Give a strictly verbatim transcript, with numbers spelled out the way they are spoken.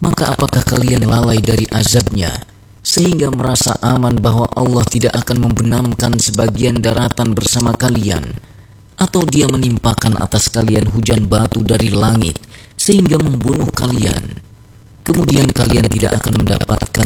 Maka apakah kalian lalai dari azabnya, sehingga merasa aman bahwa Allah tidak akan membenamkan sebagian daratan bersama kalian, atau Dia menimpakan atas kalian hujan batu dari langit sehingga membunuh kalian, kemudian kalian tidak akan mendapatkan